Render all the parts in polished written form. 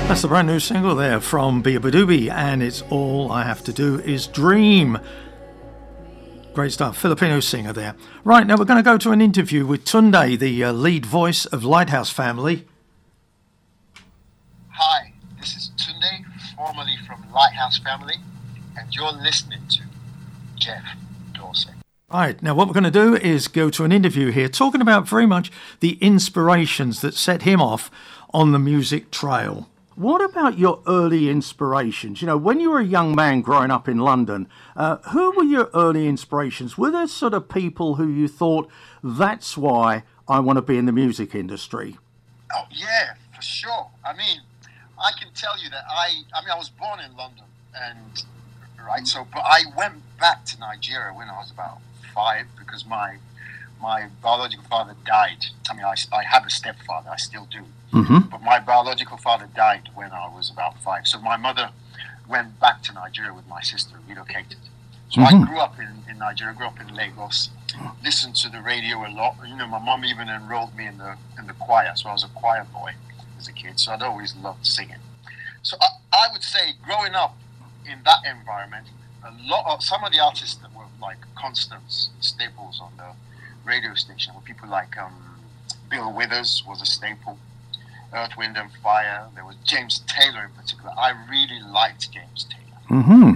That's the brand new single there from Beabadoobee, and it's All I Have to Do Is Dream. Great stuff, Filipino singer there. Right, now we're going to go to an interview with Tunde, the lead voice of Lighthouse Family. Hi, this is Tunde, formerly from Lighthouse Family, and you're listening to Jeff Dorsett. Right, now what we're going to do is go to an interview here talking about very much the inspirations that set him off on the music trail. What about your early inspirations? You know, when you were a young man growing up in London, who were your early inspirations? Were there sort of people who you thought, that's why I want to be in the music industry? Oh, yeah, for sure. I mean, I can tell you that I was born in London, and but I went back to Nigeria when I was about 5 because my biological father died. I mean, I have a stepfather, I still do. Mm-hmm. But my biological father died when I was about 5. So my mother went back to Nigeria with my sister, relocated. So I grew up in Nigeria, grew up in Lagos, listened to the radio a lot. You know, my mom even enrolled me in the choir. So I was a choir boy as a kid. So I'd always loved singing. So I would say growing up in that environment, some of the artists that were like constant staples on the radio station were people like Bill Withers was a staple, Earth, Wind and Fire. There was James Taylor in particular. I really liked James Taylor. Mm-hmm.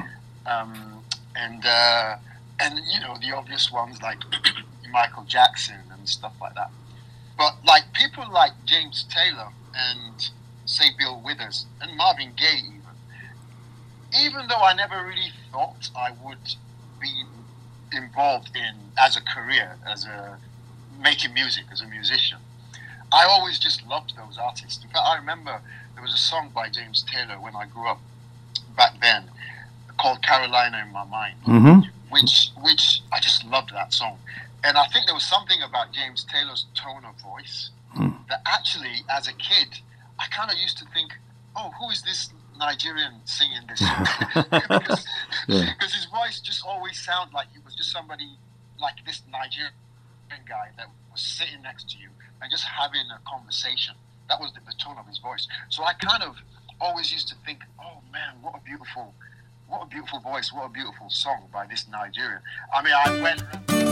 And you know, the obvious ones like Michael Jackson and stuff like that. But like people like James Taylor and say Bill Withers and Marvin Gaye even though I never really thought I would be involved in as a career, making music as a musician, I always just loved those artists. In fact, I remember there was a song by James Taylor when I grew up back then called Carolina in My Mind, which I just loved that song. And I think there was something about James Taylor's tone of voice that actually, as a kid, I kind of used to think, oh, who is this Nigerian singing this song? Because his voice just always sounded like he was just somebody like this Nigerian guy that was sitting next to you and just having a conversation. That was the tone of his voice. So I kind of always used to think, oh man, what a beautiful voice, what a beautiful song by this Nigerian. I mean, I went